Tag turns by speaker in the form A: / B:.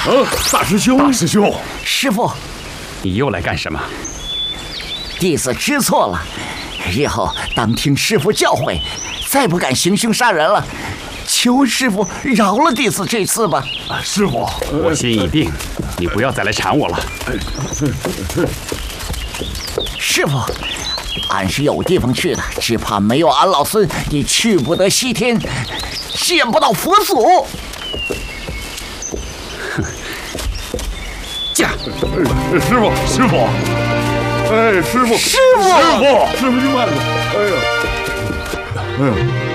A: 大师兄，大师兄，
B: 师傅，
C: 你又来干什么？
B: 弟子知错了，日后当听师傅教诲，再不敢行凶杀人了。求师傅饶了弟子这次吧。
A: 师傅，
C: 我心已定，你不要再来缠我了。
B: 师傅，俺是有地方去的，只怕没有俺老孙，你去不得西天，见不到佛祖。
C: 驾！
A: 师傅，师傅，哎，师傅，
B: 师傅，
A: 师傅，师傅，你慢点。哎呀，哎呀。